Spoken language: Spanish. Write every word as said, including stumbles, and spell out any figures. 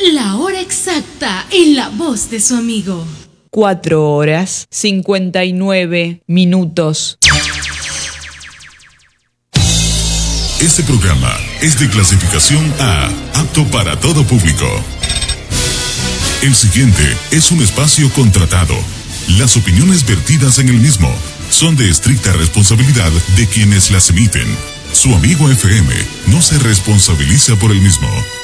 La hora exacta en la voz de su amigo. Cuatro horas, cincuenta y nueve minutos. Este programa es de clasificación A, apto para todo público. El siguiente es un espacio contratado. Las opiniones vertidas en el mismo son de estricta responsabilidad de quienes las emiten. Su amigo F M no se responsabiliza por el mismo.